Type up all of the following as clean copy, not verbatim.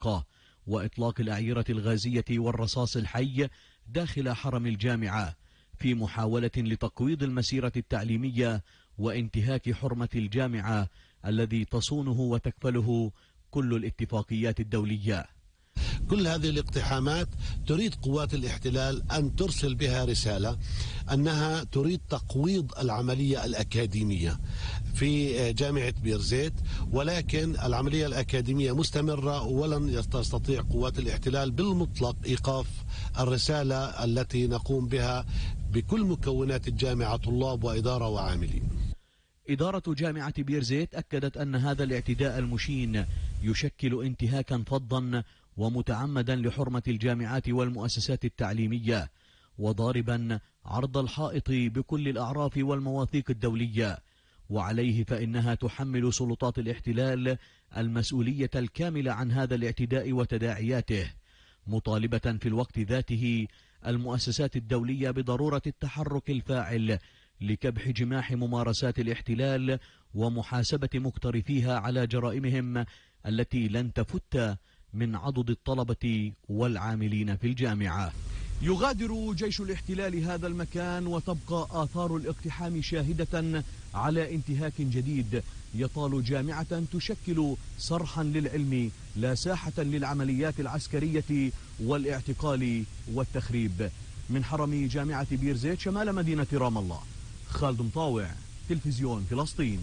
المشقة وإطلاق الأعيرة الغازية والرصاص الحي داخل حرم الجامعة في محاولة لتقويض المسيرة التعليمية وانتهاك حرمة الجامعة الذي تصونه وتكفله كل الاتفاقيات الدولية. كل هذه الاقتحامات تريد قوات الاحتلال أن ترسل بها رسالة أنها تريد تقويض العملية الأكاديمية في جامعة بيرزيت، ولكن العملية الأكاديمية مستمرة ولن تستطيع قوات الاحتلال بالمطلق إيقاف الرسالة التي نقوم بها بكل مكونات الجامعة، طلاب وإدارة وعاملين. إدارة جامعة بيرزيت أكدت أن هذا الاعتداء المشين يشكل انتهاكا فظا ومتعمدا لحرمة الجامعات والمؤسسات التعليمية، وضاربا عرض الحائط بكل الأعراف والمواثيق الدولية، وعليه فإنها تحمل سلطات الاحتلال المسؤولية الكاملة عن هذا الاعتداء وتداعياته، مطالبة في الوقت ذاته المؤسسات الدولية بضرورة التحرك الفاعل لكبح جماح ممارسات الاحتلال ومحاسبة مقترفيها على جرائمهم التي لن تفت من عضد الطلبة والعاملين في الجامعة. يغادر جيش الاحتلال هذا المكان وتبقى آثار الاقتحام شاهدة على انتهاك جديد يطال جامعة تشكل صرحا للعلم لا ساحة للعمليات العسكرية والاعتقال والتخريب. من حرم جامعة بيرزيت شمال مدينة رام الله، خالد مطاوع، تلفزيون فلسطين.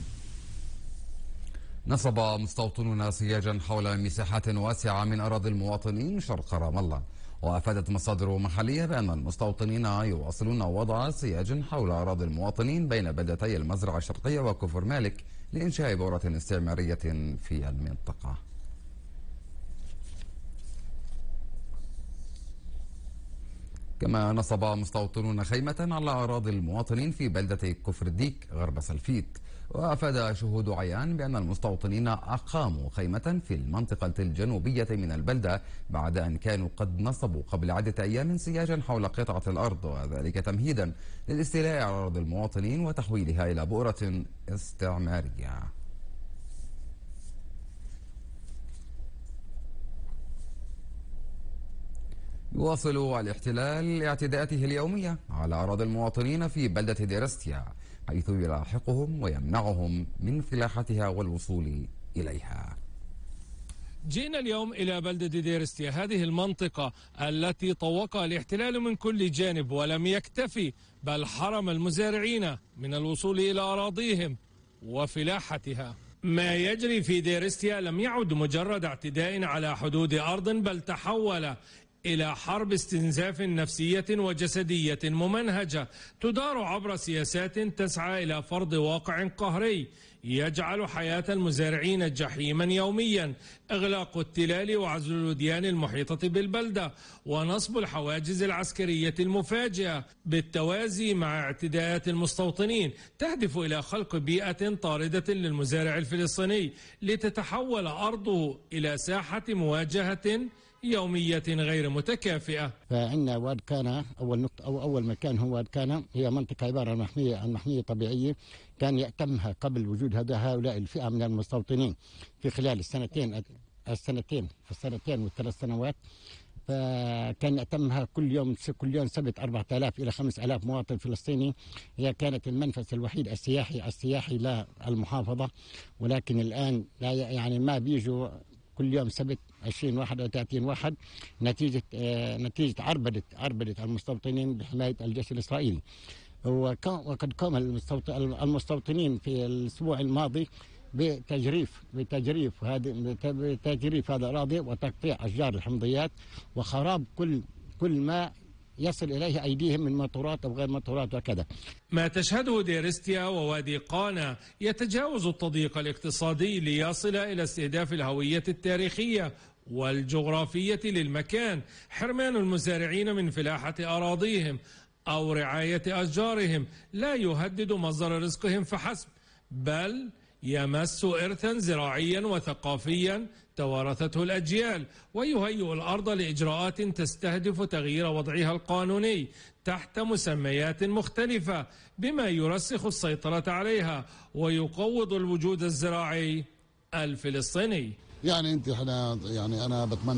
نصب مستوطنون سياجا حول مساحات واسعة من أراضي المواطنين شرق رام الله، وأفادت مصادر محلية بأن المستوطنين يواصلون وضع سياج حول أراضي المواطنين بين بلدتي المزرعة الشرقية وكفر مالك لإنشاء بؤرة استعمارية في المنطقة. كما نصب مستوطنون خيمة على أراضي المواطنين في بلدة كفر الديك غرب سلفيت، وأفاد شهود عيان بأن المستوطنين أقاموا خيمة في المنطقة الجنوبية من البلدة بعد أن كانوا قد نصبوا قبل عدة أيام سياجا حول قطعة الأرض، وذلك تمهيدا للاستيلاء على أراضي المواطنين وتحويلها إلى بؤرة استعمارية. يواصل الاحتلال اعتداءاته اليومية على أراضي المواطنين في بلدة ديرستيا، حيث يلاحقهم ويمنعهم من فلاحتها والوصول إليها. جئنا اليوم إلى بلدة ديرستيا، هذه المنطقة التي طوقها الاحتلال من كل جانب ولم يكتفي بل حرم المزارعين من الوصول إلى أراضيهم وفلاحتها. ما يجري في ديرستيا لم يعد مجرد اعتداء على حدود أرض، بل تحول إلى حرب استنزاف نفسية وجسدية ممنهجة تدار عبر سياسات تسعى إلى فرض واقع قهري يجعل حياة المزارعين جحيما يوميا، إغلاق التلال وعزل الوديان المحيطة بالبلدة ونصب الحواجز العسكرية المفاجئة، بالتوازي مع اعتداءات المستوطنين تهدف إلى خلق بيئة طاردة للمزارع الفلسطيني لتتحول أرضه إلى ساحة مواجهة يومية غير متكافئة. فإن واد كان أول نقطة أو أول مكان هو واد كان هي منطقة عبارة عن محمية طبيعية كان يأتمها قبل وجود هؤلاء الفئة من المستوطنين في خلال السنتين والثلاث سنوات، فكان يأتمها كل يوم سبت 4000 إلى 5000 مواطن فلسطيني. هي كانت المنفذ الوحيد السياحي للمحافظة، ولكن الآن لا يعني ما بيجوا كل يوم سبت 20 واحد أو 30 واحد نتيجة عربدة المستوطنين بحماية الجيش الإسرائيلي. وقد قام المستوطنين في الأسبوع الماضي بتجريف هذه الأراضي وتقطيع أشجار الحمضيات وخراب كل ما يصل إليه أيديهم من مطورات أو غير مطورات وكذا. ما تشهده ديرستيا ووادي قانا يتجاوز التضييق الاقتصادي ليصل إلى استهداف الهوية التاريخية والجغرافية للمكان، حرمان المزارعين من فلاحة أراضيهم أو رعاية أشجارهم لا يهدد مصدر رزقهم فحسب، بل يمس إرثا زراعيا وثقافيا توارثته الأجيال، ويهيئ الأرض لإجراءات تستهدف تغيير وضعها القانوني تحت مسميات مختلفة، بما يرسخ السيطرة عليها ويقوض الوجود الزراعي الفلسطيني. يعني انت احنا يعني انا بتمنى